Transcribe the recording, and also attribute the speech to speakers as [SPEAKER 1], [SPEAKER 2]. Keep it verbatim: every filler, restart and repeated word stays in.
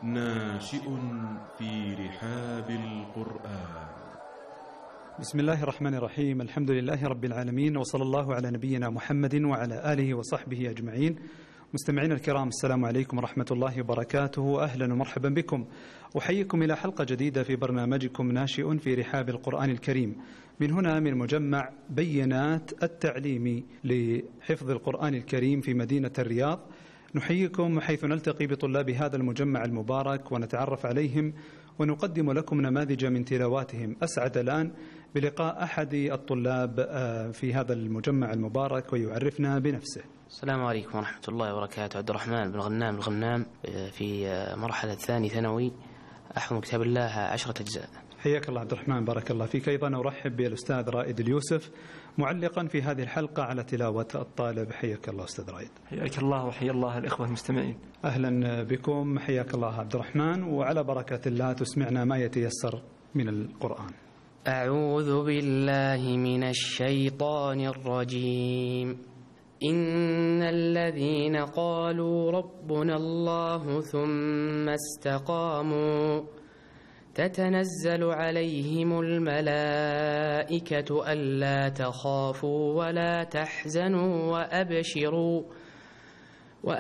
[SPEAKER 1] ناشئ في رحاب القرآن.
[SPEAKER 2] بسم الله الرحمن الرحيم. الحمد لله رب العالمين، وصلى الله على نبينا محمد وعلى آله وصحبه أجمعين. مستمعين الكرام، السلام عليكم ورحمة الله وبركاته. أهلا ومرحبا بكم، أحييكم إلى حلقة جديدة في برنامجكم ناشئ في رحاب القرآن الكريم، من هنا من مجمع بينات التعليمي لحفظ القرآن الكريم في مدينة الرياض. نحييكم حيث نلتقي بطلاب هذا المجمع المبارك ونتعرف عليهم ونقدم لكم نماذج من تلاواتهم. أسعد الآن بلقاء أحد الطلاب في هذا المجمع المبارك ويعرفنا بنفسه.
[SPEAKER 3] السلام عليكم ورحمة الله وبركاته. عبد الرحمن بن غنام الغنام، في مرحلة ثاني ثانوي، أحفظ كتاب الله عشرة أجزاء.
[SPEAKER 2] حياك الله عبد الرحمن، بارك الله فيك. أيضا أرحب بالأستاذ رائد اليوسف معلقا في هذه الحلقة على تلاوة الطالب. حياك الله أستاذ رائد.
[SPEAKER 4] حياك الله وحيا الله الإخوة المستمعين.
[SPEAKER 2] أهلا بكم، حياك الله عبد الرحمن، وعلى بركة الله تسمعنا ما يتيسر من القرآن.
[SPEAKER 3] أعوذ بالله من الشيطان الرجيم. إن الذين قالوا ربنا الله ثم استقاموا تتنزل عليهم الملائكة ألا تخافوا ولا تحزنوا وأبشروا